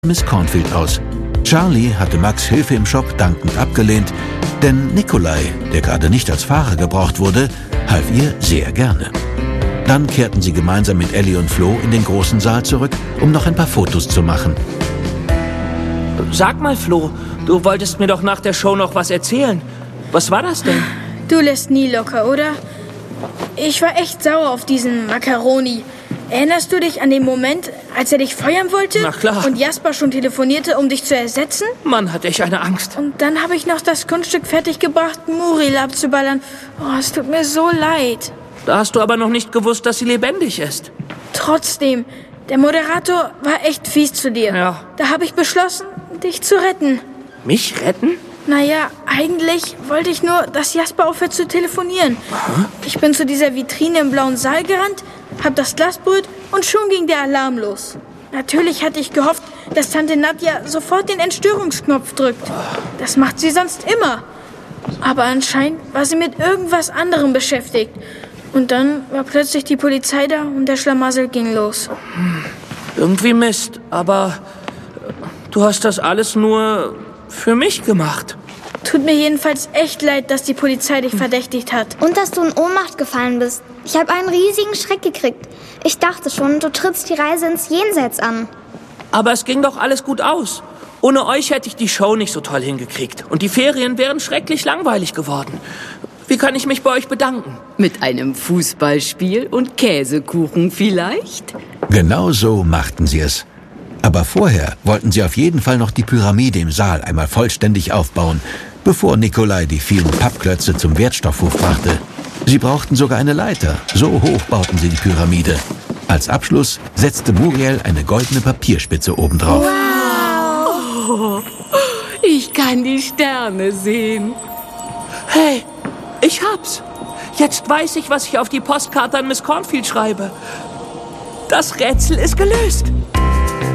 Miss Cornfield aus. Charlie hatte Max' Hilfe im Shop dankend abgelehnt, denn Nikolai, der gerade nicht als Fahrer gebraucht wurde, half ihr sehr gerne. Dann kehrten sie gemeinsam mit Ellie und Flo in den großen Saal zurück, um noch ein paar Fotos zu machen. Sag mal, Flo, du wolltest mir doch nach der Show noch was erzählen. Was war das denn? Du lässt nie locker, oder? Ich war echt sauer auf diesen Macaroni. Erinnerst du dich an den Moment, als er dich feuern wollte? Na klar. Und Jasper schon telefonierte, um dich zu ersetzen? Mann, hatte ich eine Angst. Und dann habe ich noch das Kunststück fertiggebracht, Muriel abzuballern. Oh, es tut mir so leid. Da hast du aber noch nicht gewusst, dass sie lebendig ist. Trotzdem, der Moderator war echt fies zu dir. Ja. Da habe ich beschlossen, dich zu retten. Mich retten? Naja, eigentlich wollte ich nur, dass Jasper aufhört zu telefonieren. Aha. Ich bin zu dieser Vitrine im blauen Saal gerannt, hab das Glas berührt und schon ging der Alarm los. Natürlich hatte ich gehofft, dass Tante Nadja sofort den Entstörungsknopf drückt. Das macht sie sonst immer. Aber anscheinend war sie mit irgendwas anderem beschäftigt. Und dann war plötzlich die Polizei da und der Schlamassel ging los. Irgendwie Mist, aber du hast das alles nur für mich gemacht. Tut mir jedenfalls echt leid, dass die Polizei dich verdächtigt hat. Und dass du in Ohnmacht gefallen bist. Ich habe einen riesigen Schreck gekriegt. Ich dachte schon, du trittst die Reise ins Jenseits an. Aber es ging doch alles gut aus. Ohne euch hätte ich die Show nicht so toll hingekriegt. Und die Ferien wären schrecklich langweilig geworden. Wie kann ich mich bei euch bedanken? Mit einem Fußballspiel und Käsekuchen vielleicht? Genau so machten sie es. Aber vorher wollten sie auf jeden Fall noch die Pyramide im Saal einmal vollständig aufbauen, bevor Nikolai die vielen Pappklötze zum Wertstoffhof brachte. Sie brauchten sogar eine Leiter, so hoch bauten sie die Pyramide. Als Abschluss setzte Muriel eine goldene Papierspitze obendrauf. Oh, ich kann die Sterne sehen. Hey, ich hab's. Jetzt weiß ich, was ich auf die Postkarte an Miss Cornfield schreibe. Das Rätsel ist gelöst.